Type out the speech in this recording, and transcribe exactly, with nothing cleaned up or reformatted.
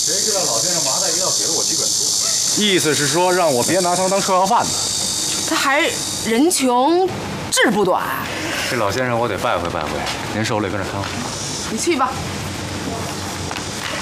谁知道老先生麻袋一要给了我几本书， 意思是说让我别拿他当车要饭的。 他还人穷志不短。 这老先生我得拜会拜会，您受累跟着看护。 你去吧。